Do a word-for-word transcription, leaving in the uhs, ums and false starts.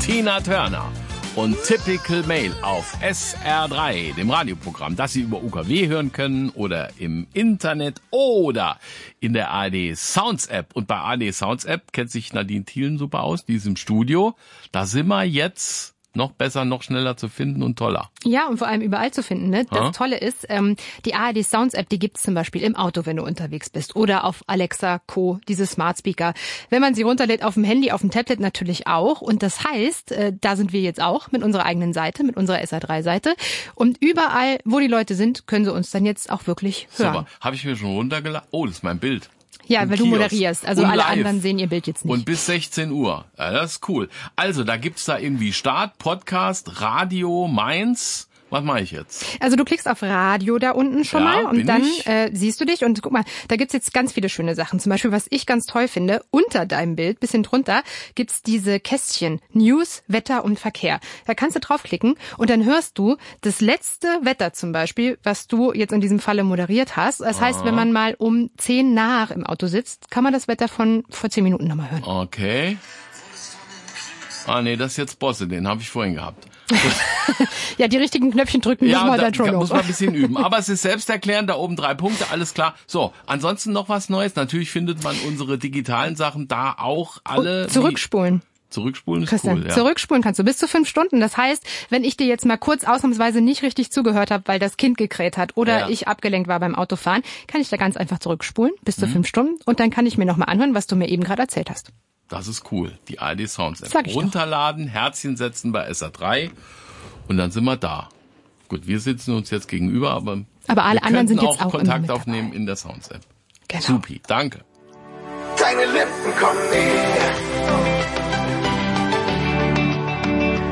Tina Turner und Typical Male auf S R drei, dem Radioprogramm, das Sie über U K W hören können oder im Internet oder in der A R D Sounds App. Und bei A R D Sounds App kennt sich Nadine Thielen super aus, die ist im Studio. Da sind wir jetzt noch besser, noch schneller zu finden und toller. Ja, und vor allem überall zu finden. Ne? Das Ha? Tolle ist, ähm, die A R D Sounds App, die gibt's zum Beispiel im Auto, wenn du unterwegs bist. Oder auf Alexa, Co., diese Smart Speaker. Wenn man sie runterlädt, auf dem Handy, auf dem Tablet natürlich auch. Und das heißt, äh, da sind wir jetzt auch mit unserer eigenen Seite, mit unserer S R drei Seite. Und überall, wo die Leute sind, können sie uns dann jetzt auch wirklich hören. Super, habe ich mir schon runtergeladen? Oh, das ist mein Bild. Ja, Im weil du Kiosk. moderierst. Also Und alle live. anderen sehen ihr Bild jetzt nicht. Und bis sechzehn Uhr. Ja, das ist cool. Also, da gibt's da irgendwie Start, Podcast, Radio, Mainz. Was mache ich jetzt? Also du klickst auf Radio da unten schon Ja, mal und bin dann ich. äh, siehst du dich und guck mal, da gibt's jetzt ganz viele schöne Sachen. Zum Beispiel, was ich ganz toll finde, unter deinem Bild, bisschen drunter, gibt's diese Kästchen News, Wetter und Verkehr. Da kannst du draufklicken und dann hörst du das letzte Wetter zum Beispiel, was du jetzt in diesem Falle moderiert hast. Das heißt, wenn man mal um zehn nach im Auto sitzt, kann man das Wetter von vor zehn Minuten nochmal hören. Okay. Ah, nee, das ist jetzt Bosse, den habe ich vorhin gehabt. Ja, die richtigen Knöpfchen drücken muss Ja, man da dann schon kann- noch. muss man ein bisschen üben. Aber es ist selbsterklärend, da oben drei Punkte, alles klar. So, ansonsten noch was Neues. Natürlich findet man unsere digitalen Sachen da auch alle. Und zurückspulen. Wie, zurückspulen ist Christian, cool, ja. zurückspulen kannst du bis zu fünf Stunden. Das heißt, wenn ich dir jetzt mal kurz ausnahmsweise nicht richtig zugehört habe, weil das Kind gekräht hat oder Ja. ich abgelenkt war beim Autofahren, kann ich da ganz einfach zurückspulen bis zu fünf Stunden und dann kann ich mir nochmal anhören, was du mir eben gerade erzählt hast. Das ist cool. Die A R D Sounds App. Sag ich doch. Runterladen, Herzchen setzen bei S R drei und dann sind wir da. Gut, wir sitzen uns jetzt gegenüber, aber, Aber alle wir anderen sind könnten jetzt auch immer Kontakt mit aufnehmen dabei. in der Sounds App. Genau. Supi, danke. Deine Lippen kommen näher.